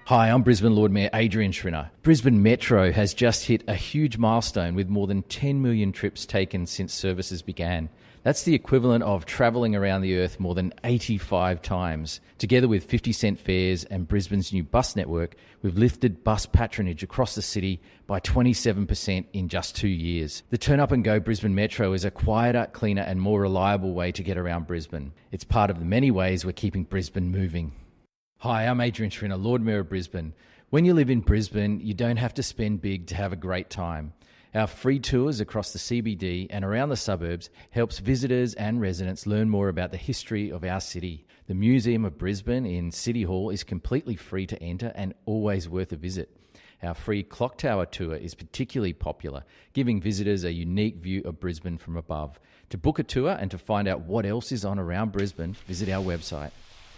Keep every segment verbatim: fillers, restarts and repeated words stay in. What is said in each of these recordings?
Hi, I'm Brisbane Lord Mayor Adrian Schrinner. Brisbane Metro has just hit a huge milestone with more than ten million trips taken since services began. That's the equivalent of travelling around the earth more than eighty-five times. Together with fifty cent fares and Brisbane's new bus network, we've lifted bus patronage across the city by twenty-seven percent in just two years. The Turn Up and Go Brisbane Metro is a quieter, cleaner and more reliable way to get around Brisbane. It's part of the many ways we're keeping Brisbane moving. Hi, I'm Adrian Schrinner, Lord Mayor of Brisbane. When you live in Brisbane, you don't have to spend big to have a great time. Our free tours across the C B D and around the suburbs helps visitors and residents learn more about the history of our city. The Museum of Brisbane in City Hall is completely free to enter and always worth a visit. Our free Clock Tower tour is particularly popular, giving visitors a unique view of Brisbane from above. To book a tour and to find out what else is on around Brisbane, visit our website.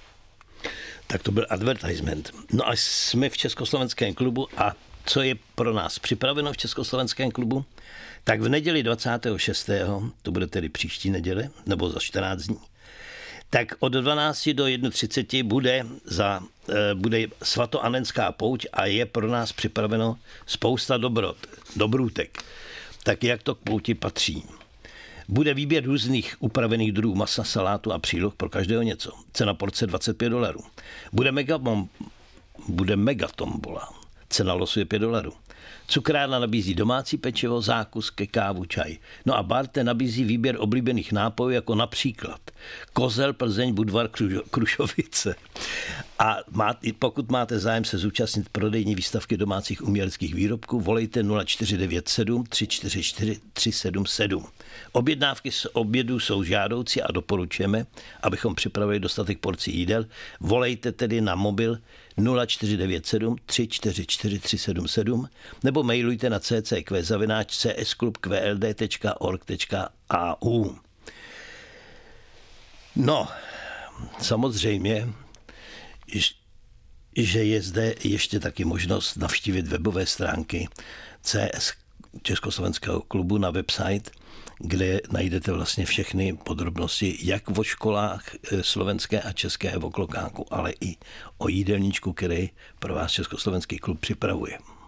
Tak to byl advertisement. No a jsme v Československém klubu a co je pro nás připraveno v Československém klubu? Tak v neděli dvacátého šestého to bude tedy příští neděle, nebo za čtrnáct dní, tak od dvanácti do třiceti jedna bude, za, bude svatoanenská pouť a je pro nás připraveno spousta dobrot, dobrůtek. Tak jak to k pouti patří? Bude výběr různých upravených druhů masa, salátu a příloh pro každého něco. Cena porce dvacet pět dolarů. Bude mega, bude megatombola. Cena losu je pět dolarů. Cukrárna nabízí domácí pečivo, zákusky, kávu, čaj. No a Barte nabízí výběr oblíbených nápojů, jako například Kozel, Plzeň, Budvar, Krušovice. A má, pokud máte zájem se zúčastnit prodejní výstavky domácích uměleckých výrobků, volejte nula čtyři devět sedm tři čtyři čtyři tři sedm sedm. Objednávky z obědů jsou žádoucí a doporučujeme, abychom připravili dostatek porcí jídel. Volejte tedy na mobil nula čtyři devět sedm tři čtyři čtyři tři sedm sedm nebo mailujte na ccq zavináč c s klub q l d tečka org tečka a u. No, samozřejmě, že je zde ještě taky možnost navštívit webové stránky C S Československého klubu na website, kde najdete vlastně všechny podrobnosti jak o školách slovenské a české v Oklokáku, ale i o jídelníčku, který pro vás Československý klub připravuje.